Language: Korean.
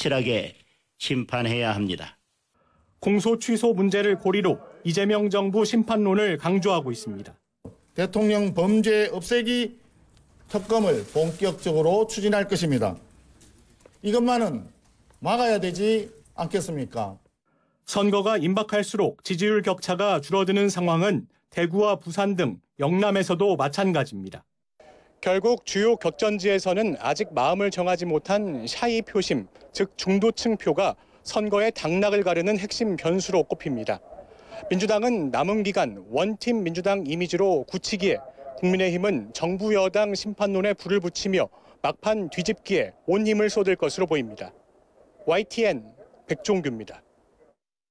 확실하게 심판해야 합니다. 공소 취소 문제를 고리로 이재명 정부 심판론을 강조하고 있습니다. 대통령 범죄 없애기 특검을 본격적으로 추진할 것입니다. 이것만은 막아야 되지 않겠습니까? 선거가 임박할수록 지지율 격차가 줄어드는 상황은 대구와 부산 등 영남에서도 마찬가지입니다. 결국 주요 격전지에서는 아직 마음을 정하지 못한 샤이 표심, 즉 중도층 표가 선거의 당락을 가르는 핵심 변수로 꼽힙니다. 민주당은 남은 기간 원팀 민주당 이미지로 굳히기에 국민의힘은 정부 여당 심판론에 불을 붙이며 막판 뒤집기에 온 힘을 쏟을 것으로 보입니다. YTN 백종규입니다.